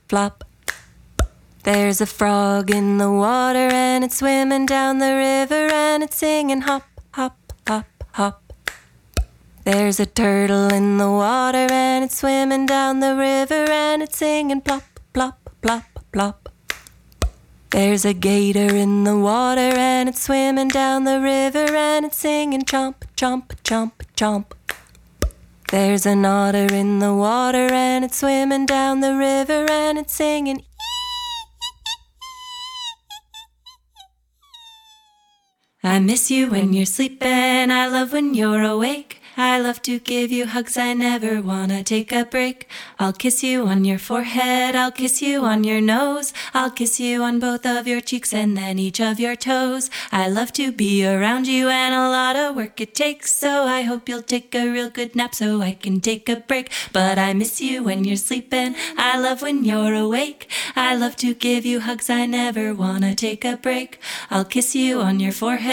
flop. There's a frog in the water and it's swimming down the river and it's singing hop, hop, hop, hop. There's a turtle in the water and it's swimming down the river and it's singing plop, plop, plop, plop. There's a gator in the water and it's swimming down the river and it's singing chomp, chomp, chomp, chomp. There's an otter in the water and it's swimming down the river and it's singing. I miss you when you're sleeping, I love when you're awake. I love to give you hugs, I never wanna take a break. I'll kiss you on your forehead, I'll kiss you on your nose. I'll kiss you on both of your cheeks and then each of your toes. I love to be around you and a lot of work it takes. So I hope you'll take a real good nap so I can take a break. But I miss you when you're sleeping, I love when you're awake. I love to give you hugs, I never wanna take a break. I'll kiss you on your forehead.